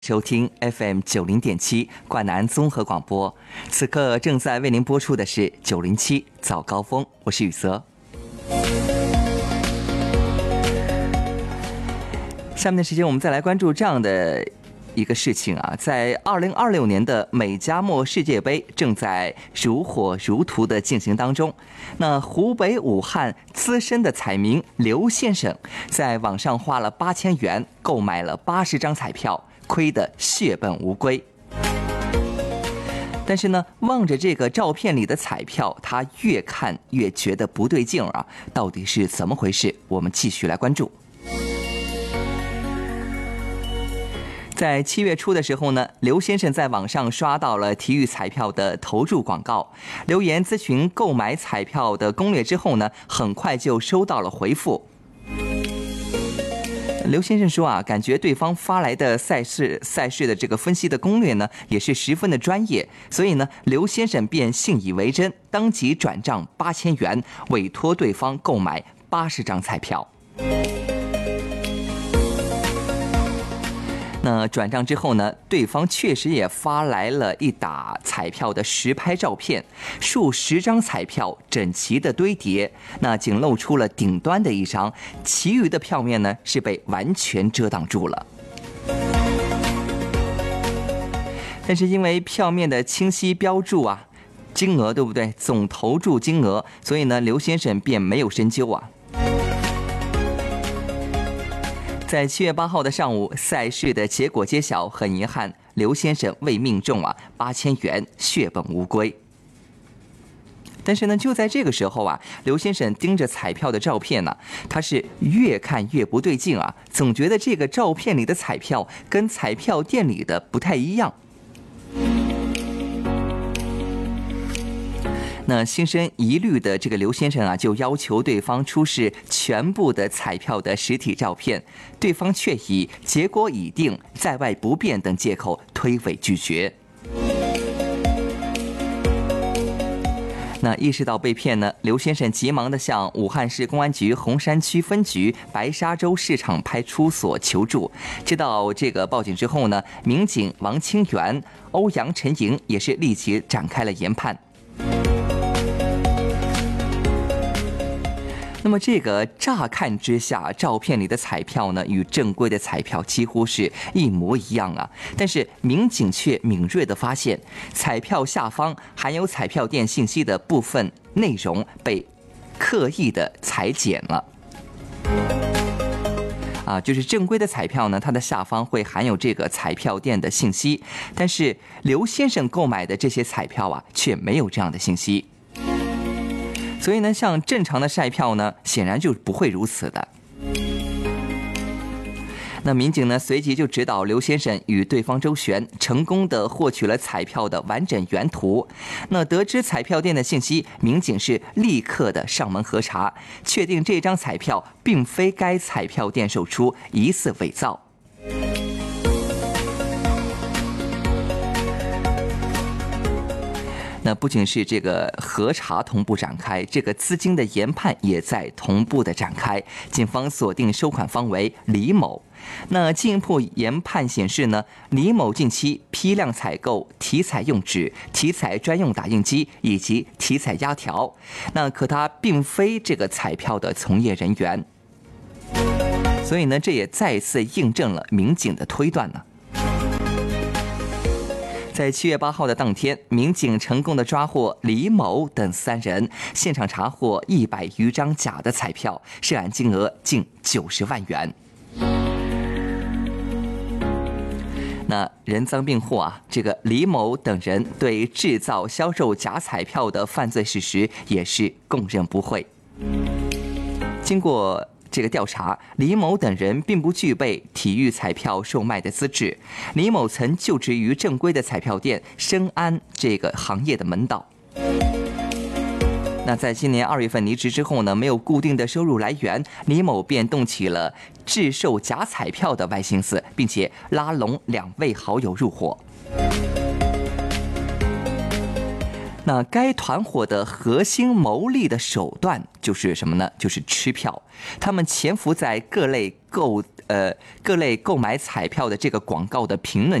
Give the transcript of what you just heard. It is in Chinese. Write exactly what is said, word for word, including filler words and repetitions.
收听 F M 九零点七冠南综合广播，此刻正在为您播出的是九零七早高峰，我是雨泽。下面的时间，我们再来关注这样的一个事情啊，在二零二六年的美加墨世界杯正在如火如荼的进行当中。那湖北武汉资深的彩民刘先生在网上花了八千元购买了八十张彩票，亏得血本无归。但是呢，望着这个照片里的彩票，他越看越觉得不对劲啊！到底是怎么回事？我们继续来关注。在七月初的时候呢，刘先生在网上刷到了体育彩票的投注广告，留言咨询购买彩票的攻略之后呢，很快就收到了回复。刘先生说啊，感觉对方发来的赛事赛事的这个分析的攻略呢，也是十分的专业，所以呢，刘先生便信以为真，当即转账八千元，委托对方购买八十张彩票。那转账之后呢，对方确实也发来了一打彩票的实拍照片，数十张彩票整齐的堆叠，那仅露出了顶端的一张，其余的票面呢是被完全遮挡住了。但是因为票面的清晰标注啊，金额对不对？总投注金额，所以呢，刘先生便没有深究啊。在七月八号的上午，赛事的结果揭晓，很遗憾，刘先生未命中啊，八千元血本无归。但是呢，就在这个时候啊，刘先生盯着彩票的照片呢、啊，他是越看越不对劲啊，总觉得这个照片里的彩票跟彩票店里的不太一样。那心生疑虑的这个刘先生啊，就要求对方出示全部的彩票的实体照片，对方却以结果已定、在外不便等借口推诿拒绝。那意识到被骗呢，刘先生急忙地向武汉市公安局洪山区分局白沙洲市场派出所求助。接到这个报警之后呢，民警王清源、欧阳晨莹也是立即展开了研判。那么这个乍看之下，照片里的彩票呢，与正规的彩票几乎是一模一样啊。但是民警却敏锐地发现，彩票下方含有彩票店信息的部分内容被刻意的裁剪了。啊，就是正规的彩票呢，它的下方会含有这个彩票店的信息，但是刘先生购买的这些彩票啊，却没有这样的信息。所以呢，像正常的晒票呢，显然就不会如此的。那民警呢，随即就指导刘先生与对方周旋，成功的获取了彩票的完整原图。那得知彩票店的信息，民警是立刻的上门核查，确定这张彩票并非该彩票店售出，疑似伪造。那不仅是这个核查同步展开，这个资金的研判也在同步的展开。警方锁定收款方为李某。那进一步研判显示呢，李某近期批量采购体彩用纸、体彩专用打印机以及体彩压条。那可他并非这个彩票的从业人员，所以呢，这也再次印证了民警的推断呢。在七月八号的当天，民警成功的抓获李某等三人，现场查获一百余张假的彩票，涉案金额近九十万元。那人赃并获啊，这个李某等人对制造、销售假彩票的犯罪事实也是供认不讳。经过这个调查，李某等人并不具备体育彩票售卖的资质。李某曾就职于正规的彩票店，深谙这个行业的门道。那在今年二月份离职之后呢，没有固定的收入来源，李某便动起了制售假彩票的歪心思，并且拉拢两位好友入伙。那该团伙的核心牟利的手段就是什么呢？就是吃票。他们潜伏在各类购呃各类购买彩票的这个广告的评论。